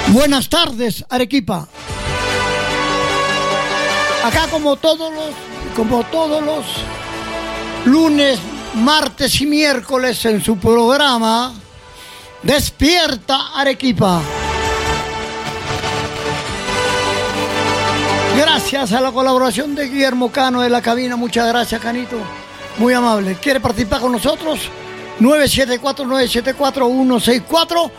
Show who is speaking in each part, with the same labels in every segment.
Speaker 1: Buenas tardes, Arequipa. Acá como todos los lunes, martes y miércoles en su programa Despierta Arequipa. Gracias a la colaboración de Guillermo Cano de la cabina. Muchas gracias, Canito. Muy amable. ¿Quiere participar con nosotros? 974-974-164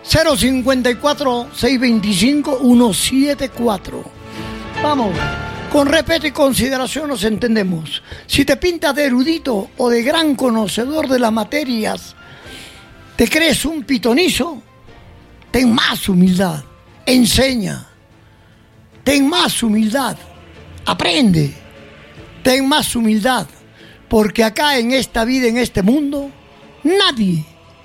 Speaker 1: 054-625-174. Vamos. Con respeto y consideración nos entendemos. Si te pintas de erudito o de gran conocedor de las materias, te crees un pitonizo, ten más humildad, enseña, ten más humildad, aprende, ten más humildad, porque acá en esta vida, en este mundo, nadie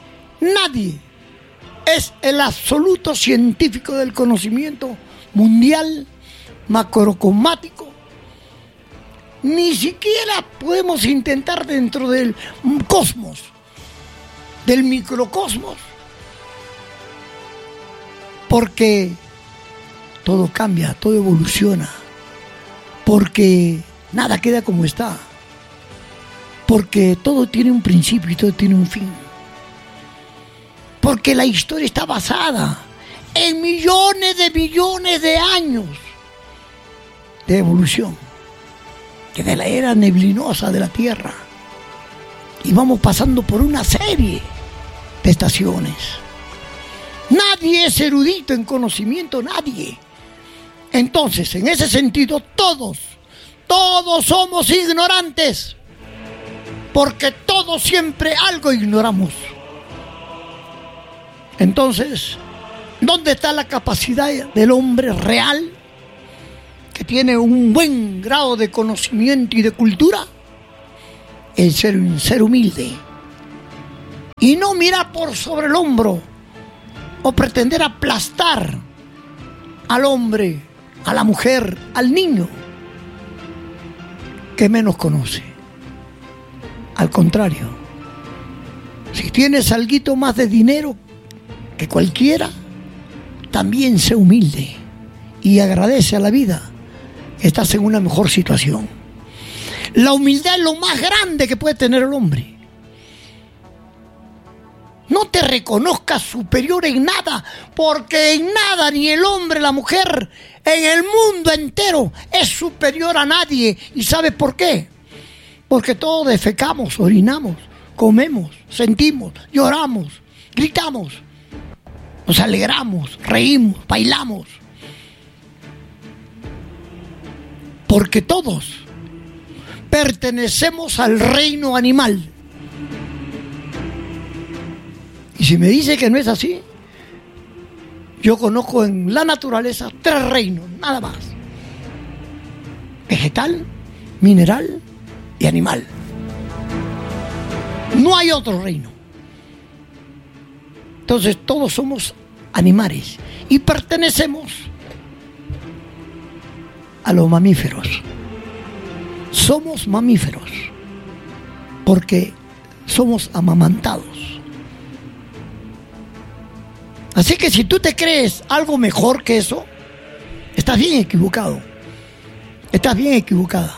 Speaker 1: es el absoluto científico del conocimiento mundial, macrocosmático. Ni siquiera podemos intentar dentro del cosmos, del microcosmos, porque todo cambia, todo evoluciona, porque nada queda como está, porque todo tiene un principio y todo tiene un fin, porque la historia está basada en millones de años de evolución, desde la era neblinosa de la Tierra, y vamos pasando por una serie de estaciones. Nadie es erudito en conocimiento, nadie. Entonces, en ese sentido, todos somos ignorantes, porque todos siempre algo ignoramos. Entonces, ¿dónde está la capacidad del hombre real que tiene un buen grado de conocimiento y de cultura? El ser humilde, y no mirar por sobre el hombro o pretender aplastar al hombre, a la mujer, al niño que menos conoce. Al contrario, si tienes alguito más de dinero que cualquiera, también sé humilde y agradece a la vida que estás en una mejor situación. La humildad es lo más grande que puede tener el hombre. No te reconozcas superior en nada, porque en nada, ni el hombre, la mujer, en el mundo entero es superior a nadie. ¿Y sabes por qué? Porque todos defecamos, orinamos, comemos, sentimos, lloramos, gritamos, nos alegramos, reímos, bailamos. Porque todos pertenecemos al reino animal. Y si me dice que no es así, yo conozco en la naturaleza 3 reinos, nada más: vegetal, mineral y animal. No hay otro reino. Entonces todos somos animales y pertenecemos a los mamíferos. Somos mamíferos porque somos amamantados. Así que si tú te crees algo mejor que eso, estás bien equivocado. Estás bien equivocada.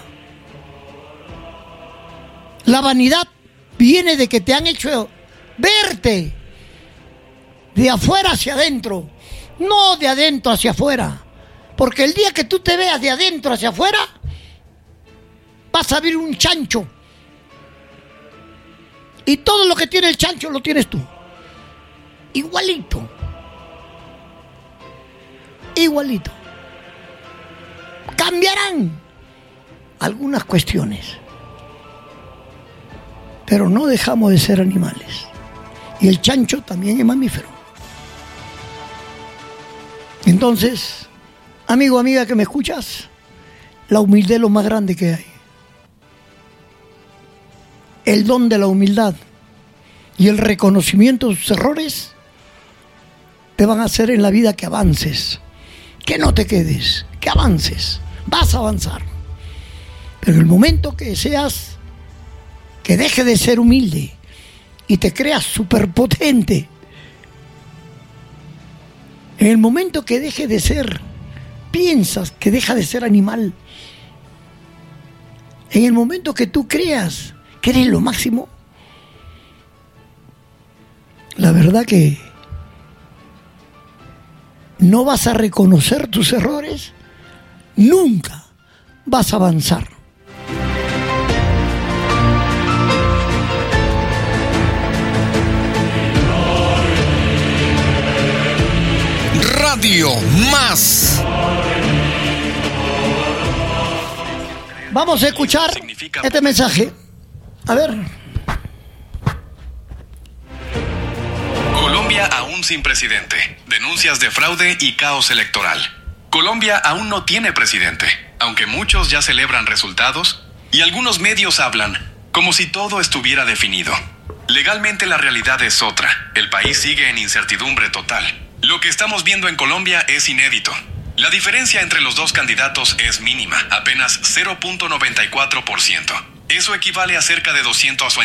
Speaker 1: La vanidad viene de que te han hecho verte de afuera hacia adentro, no de adentro hacia afuera. Porque el día que tú te veas de adentro hacia afuera, vas a ver un chancho. Y todo lo que tiene el chancho lo tienes tú. Igualito. Igualito. Cambiarán algunas cuestiones, pero no dejamos de ser animales. Y el chancho también es mamífero. Entonces, amigo, amiga que me escuchas, la humildad es lo más grande que hay. El don de la humildad y el reconocimiento de tus errores te van a hacer en la vida que avances, que no te quedes, que avances. Vas a avanzar. Pero en el momento que seas, que deje de ser humilde y te creas superpotente, En el momento que deje de ser, piensas que deja de ser animal. En el momento que tú creas que eres lo máximo, la verdad que no vas a reconocer tus errores, nunca vas a avanzar.
Speaker 2: Radio Más.
Speaker 1: Vamos a escuchar este mensaje. A ver.
Speaker 3: Colombia aún sin presidente. Denuncias de fraude y caos electoral. Colombia aún no tiene presidente, aunque muchos ya celebran resultados y algunos medios hablan como si todo estuviera definido. Legalmente la realidad es otra. El país sigue en incertidumbre total. Lo que estamos viendo en Colombia es inédito. La diferencia entre los dos candidatos es mínima, apenas 0.94%. Eso equivale a cerca de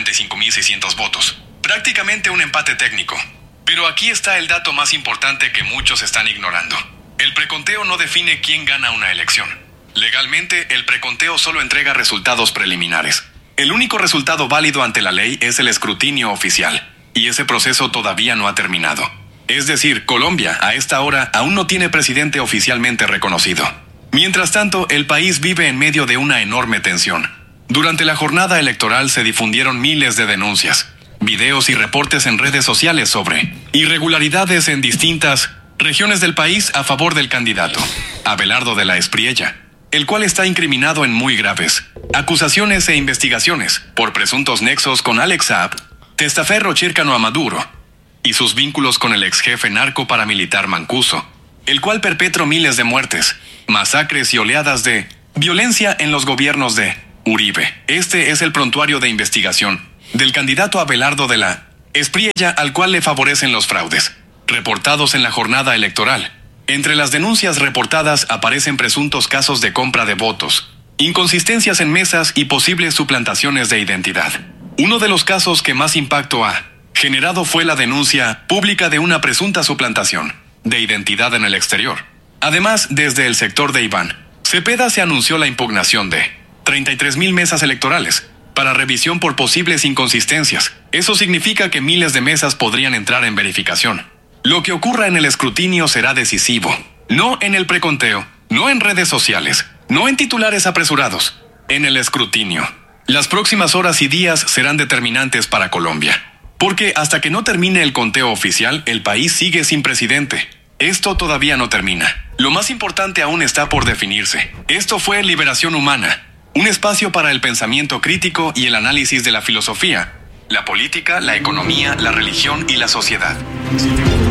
Speaker 3: 225.600 votos. Prácticamente un empate técnico. Pero aquí está el dato más importante que muchos están ignorando. El preconteo no define quién gana una elección. Legalmente, el preconteo solo entrega resultados preliminares. El único resultado válido ante la ley es el escrutinio oficial, y ese proceso todavía no ha terminado. Es decir, Colombia, a esta hora, aún no tiene presidente oficialmente reconocido. Mientras tanto, el país vive en medio de una enorme tensión. Durante la jornada electoral se difundieron miles de denuncias, videos y reportes en redes sociales sobre irregularidades en distintas regiones del país a favor del candidato, Abelardo de la Espriella, el cual está incriminado en muy graves acusaciones e investigaciones por presuntos nexos con Alex Saab, testaferro cercano a Maduro, y sus vínculos con el ex jefe narco paramilitar Mancuso, el cual perpetró miles de muertes, masacres y oleadas de violencia en los gobiernos de Uribe. Este es el prontuario de investigación del candidato Abelardo de la Espriella, al cual le favorecen los fraudes reportados en la jornada electoral. Entre las denuncias reportadas aparecen presuntos casos de compra de votos, inconsistencias en mesas y posibles suplantaciones de identidad. Uno de los casos que más impacto ha generado fue la denuncia pública de una presunta suplantación de identidad en el exterior. Además, desde el sector de Iván Cepeda se anunció la impugnación de 33.000 mesas electorales para revisión por posibles inconsistencias. Eso significa que miles de mesas podrían entrar en verificación. Lo que ocurra en el escrutinio será decisivo, no en el preconteo, no en redes sociales, no en titulares apresurados, en el escrutinio. Las próximas horas y días serán determinantes para Colombia. Porque hasta que no termine el conteo oficial, el país sigue sin presidente. Esto todavía no termina. Lo más importante aún está por definirse. Esto fue Liberación Humana, un espacio para el pensamiento crítico y el análisis de la filosofía, la política, la economía, la religión y la sociedad.